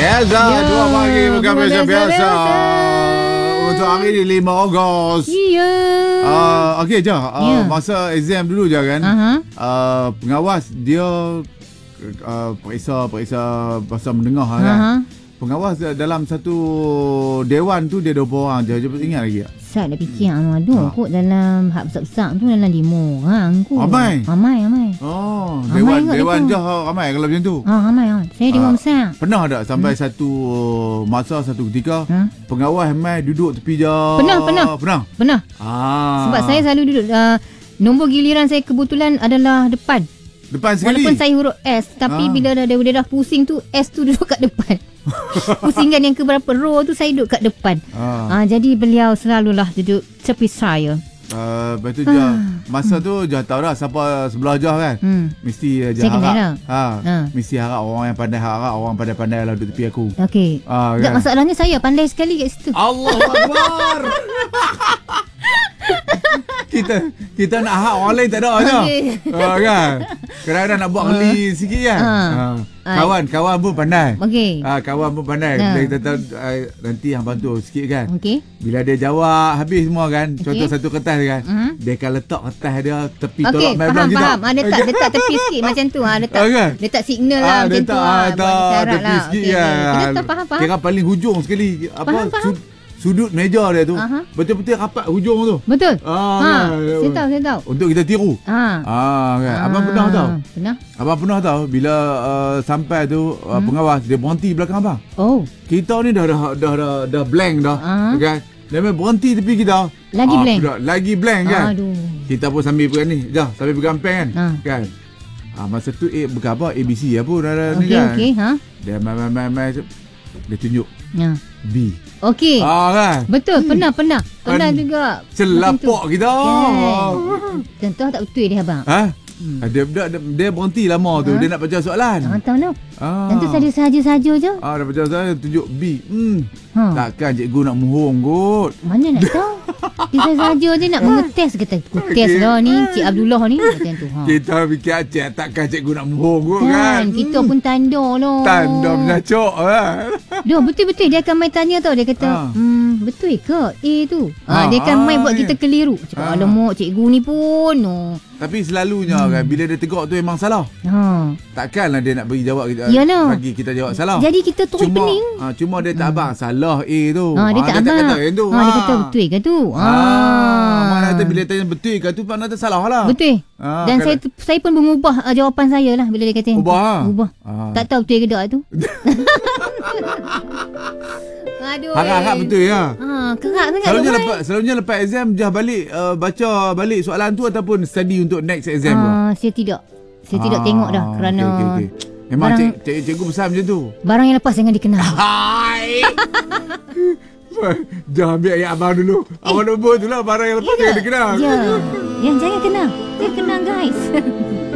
Biasa, dua pagi bukan biasa-biasa. Untuk hari ni 5 Ogos. Ya. Okey, masa exam dulu je kan. Pengawas dia periksa bahasa mendengar kan. Pengawas dalam satu dewan tu dia 20 orang je. Ingat lagi tak? Saya dah fikir aduh kot dalam hak besar-besar tu dalam 5 orang kot. Ramai. Oh, ramai dewan je ramai kalau macam tu. Ramai. Saya dewan besar. Pernah tak sampai satu masa satu ketika pengawas mai duduk tepi je? Pernah. Sebab saya selalu duduk nombor giliran saya kebetulan adalah depan sekali. Walaupun saya huruf S, tapi bila dia dah pusing tu, S tu duduk kat depan. Pusingan yang keberapa row tu saya duduk kat depan. Jadi beliau selalulah duduk tepi saya. Lepas tu masa tu Jah tahu dah siapa sebelah Jah kan. Mesti Jah harap mesti harap orang yang pandai, harap orang pandai-pandai lah duduk tepi aku. Okey. Kan? Masalahnya saya pandai sekali kat situ. Allahu Akbar. Kita nak hak orang lain tak ada je. Kan? Kadang-kadang nak buat geli sikit kan. Kawan pun pandai. Okey. Kawan pun pandai. Bila kita tahu nanti hang bantu sikit kan. Okey. Bila dia jawab habis semua kan. Contoh satu kertas kan. Dia akan letak kertas dia tepi tolak main belah kita. Faham. Letak tepi sikit macam tu. Letak signal lah macam tu. Letak tepi sikit kan. Kita faham. Kira paling hujung sekali. Sudut meja dia tu betul-betul rapat hujung tu. Betul. Saya tahu. Untuk kita tiru. Kan. Abang pernah tahu? Abang pernah tahu bila sampai tu pengawas dia berhenti belakang abang. Oh. Kita ni dah blank dah. Kan. Dia berhenti tepi kita. Lagi blank kan. Aduh. Kita pun sambil pegang ni. Sambil pegang pen kan. Kan. Masa tu bukan apa ABC apa ni kan. Okey. Dia main dia tunjuk B. Okey. Kan? Betul, pernah juga. Celapok kita. Tentu tak betul dia abang. Dia berhenti lama tu. Dia nak baca soalan. Tahu no. Tentu saja je. Dah baca soalan tunjuk B. Takkan cikgu nak mohong kot. Mana nak tahu. Dia saja je nak mengetes kata. Test lah ni Cik Abdullah ni macam tu. Kita fikir acak takkan cikgu nak mohong kot kan. Kita pun tanda lah. Tanda menyacok kan. Betul-betul dia akan main tanya tau. Dia kata betul ke A tu. Dia akan main buat kita keliru. Cakap alamak cikgu ni pun. Tapi selalunya kan bila dia tegak tu memang salah. Takkanlah dia nak bagi jawab kita. Bagi kita jawab salah. Jadi kita terus pening. Cuma dia tak abang salah A tu. Dia tak kata tu. Dia kata betul ke tu. Mana kata bila tanya betul ke tu mana kata salah lah. Betul. Dan saya pun mengubah jawapan saya lah bila dia kata ubah. Tak tahu betul ke tak tu. Aduh. Harap betul ya. Kerak sangat. Selalunya lepas exam Jah balik baca balik soalan tu ataupun study untuk next exam tu. Saya tidak tengok dah kerana okay. Memang cikgu besar macam tu. Barang yang lepas jangan dikenal. Hai. Jah ambil ayat abang dulu. Abang nombor tu lah barang yang lepas jangan dikenal. Ya. Yang jangan kenal. Jangan kenal guys.